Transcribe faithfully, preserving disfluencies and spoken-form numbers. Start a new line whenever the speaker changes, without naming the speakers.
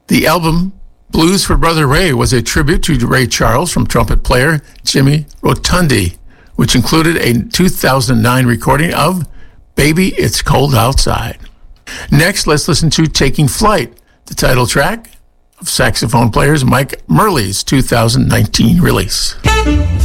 The album Blues for Brother Ray was a tribute to Ray Charles from trumpet player Jimmy Rotundi, which included a two thousand nine recording of Baby It's Cold Outside. Next, let's listen to Taking Flight, the title track of saxophone players Mike Murley's two thousand nineteen release.